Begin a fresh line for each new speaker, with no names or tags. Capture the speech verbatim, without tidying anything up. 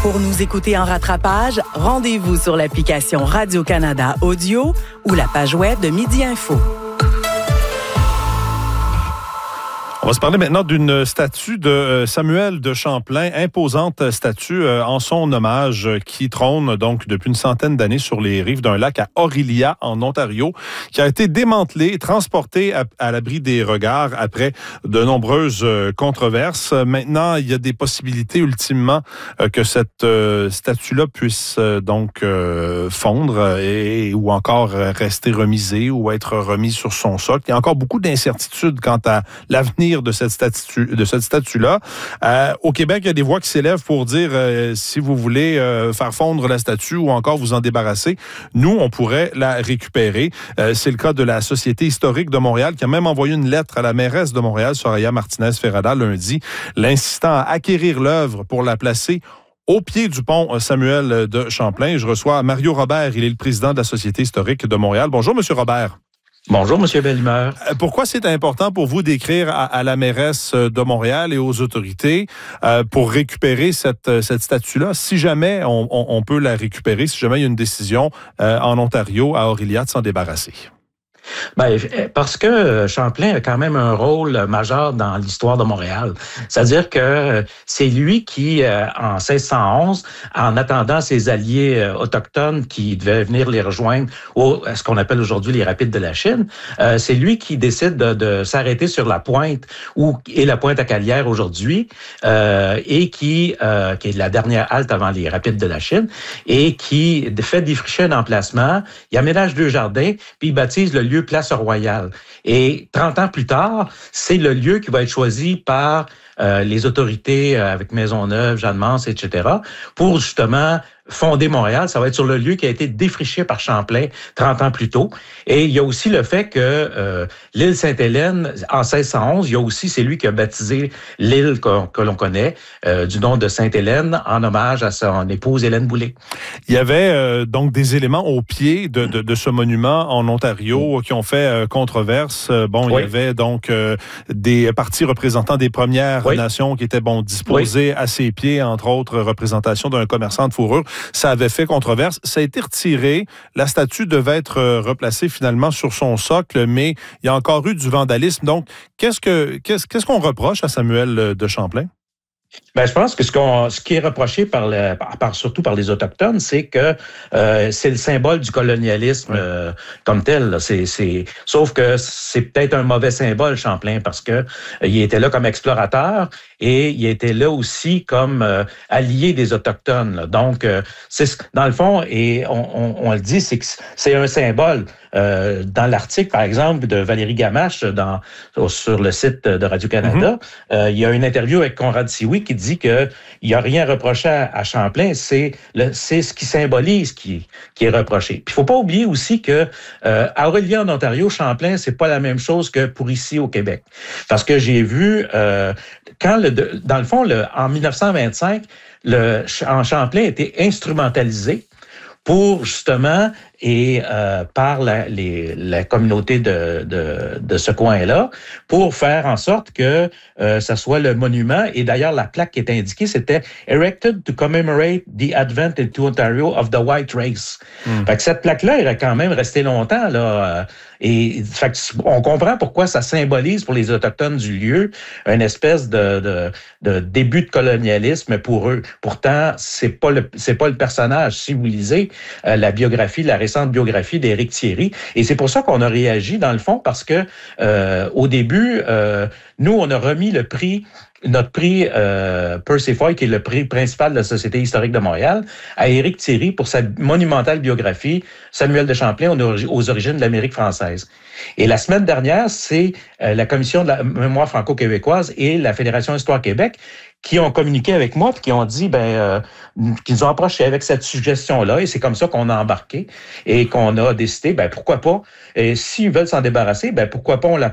Pour nous écouter en rattrapage, rendez-vous sur l'application Radio-Canada Audio ou la page web de Midi Info.
On va se parler maintenant d'une statue de Samuel de Champlain, imposante statue en son hommage qui trône donc depuis une centaine d'années sur les rives d'un lac à Orillia, en Ontario, qui a été démantelé, transporté à, à l'abri des regards après de nombreuses controverses. Maintenant, il y a des possibilités ultimement que cette statue-là puisse donc fondre et, ou encore rester remisée ou être remise sur son socle. Il y a encore beaucoup d'incertitudes quant à l'avenir de cette statue, de cette statue-là. Euh, au Québec, il y a des voix qui s'élèvent pour dire euh, si vous voulez euh, faire fondre la statue ou encore vous en débarrasser, nous, on pourrait la récupérer. Euh, c'est le cas de la Société historique de Montréal qui a même envoyé une lettre à la mairesse de Montréal, Soraya Martinez-Ferrada, lundi, l'incitant à acquérir l'œuvre pour la placer au pied du pont Samuel de Champlain. Je reçois Mario Robert, il est le président de la Société historique de Montréal. Bonjour, Monsieur Robert.
Bonjour, M. Bellemare.
Pourquoi c'est important pour vous d'écrire à, à la mairesse de Montréal et aux autorités euh, pour récupérer cette, cette statue-là, si jamais on, on, on peut la récupérer, si jamais il y a une décision euh, en Ontario, à Orillia, de s'en débarrasser?
Ben, parce que Champlain a quand même un rôle majeur dans l'histoire de Montréal. C'est-à-dire que c'est lui qui, en seize cent onze, en attendant ses alliés autochtones qui devaient venir les rejoindre au ce qu'on appelle aujourd'hui les rapides de la Chine, c'est lui qui décide de, de s'arrêter sur la pointe où est la pointe à Calière aujourd'hui, euh, et qui, euh, qui est la dernière halte avant les rapides de la Chine, et qui fait défricher un emplacement, il aménage deux jardins, puis il baptise le lieu Place Royale. Et trente ans plus tard, c'est le lieu qui va être choisi par euh, les autorités euh, avec Maisonneuve, Jeanne-Mance, et cetera, pour justement fonder Montréal. Ça va être sur le lieu qui a été défriché par Champlain trente ans plus tôt. Et il y a aussi le fait que euh, l'île Sainte-Hélène, en seize cent onze, il y a aussi, c'est lui qui a baptisé l'île que, que l'on connaît, euh, du nom de Sainte-Hélène, en hommage à son épouse Hélène Boulay.
Il y avait euh, donc des éléments au pied de, de, de ce monument en Ontario qui ont fait euh, controverse. Bon, oui. Il y avait donc euh, des partis représentants des Premières oui. Nations qui étaient bon disposés oui. à ses pieds, entre autres représentation d'un commerçant de fourrure. Ça avait fait controverse. Ça a été retiré. La statue devait être replacée finalement sur son socle, mais il y a encore eu du vandalisme. Donc, qu'est-ce que qu'est-ce, qu'est-ce qu'on reproche à Samuel de Champlain?
Ben, je pense que ce, qu'on, ce qui est reproché par, le, par surtout par les Autochtones, c'est que euh, c'est le symbole du colonialisme euh, comme tel. Là. C'est, c'est, sauf que c'est peut-être un mauvais symbole, Champlain, parce que euh, il était là comme explorateur et il était là aussi comme euh, allié des Autochtones. Là. Donc, euh, c'est dans le fond, et on, on, on le dit, c'est que c'est un symbole. Euh, dans l'article, par exemple, de Valérie Gamache dans, sur le site de Radio-Canada, mm-hmm. euh, il y a une interview avec Conrad Sioui qui dit qu'il n'y a rien reproché à, à Champlain, c'est, le, c'est ce qui symbolise qui, qui est reproché. Puis il ne faut pas oublier aussi que euh, à Orillia, en Ontario, Champlain, c'est pas la même chose que pour ici au Québec. Parce que j'ai vu, euh, quand le, dans le fond, le, en dix-neuf cent vingt-cinq, le, en Champlain a été instrumentalisé pour justement, et euh, par la, les, la communauté de, de, de ce coin-là, pour faire en sorte que euh, ça soit le monument. Et d'ailleurs, la plaque qui est indiquée, c'était « Erected to commemorate the advent into Ontario of the white race mm. ». Fait que cette plaque-là, elle est quand même restée longtemps, là. Et fait que on comprend pourquoi ça symbolise pour les Autochtones du lieu une espèce de, de, de début de colonialisme pour eux. Pourtant, c'est pas le, c'est pas le personnage. Si vous lisez euh, la biographie, la récente biographie d'Éric Thierry, et c'est pour ça qu'on a réagi dans le fond, parce que euh, au début, euh, nous, on a remis le prix notre prix euh, Percy Foy, qui est le prix principal de la Société historique de Montréal, à Éric Thierry pour sa monumentale biographie Samuel de Champlain aux origines de l'Amérique française. Et la semaine dernière, c'est euh, la Commission de la mémoire franco-québécoise et la Fédération Histoire Québec qui ont communiqué avec moi, puis qui ont dit, ben, euh, qu'ils nous ont approché avec cette suggestion-là, et c'est comme ça qu'on a embarqué et qu'on a décidé, ben, pourquoi pas, et s'ils veulent s'en débarrasser, ben, pourquoi pas on la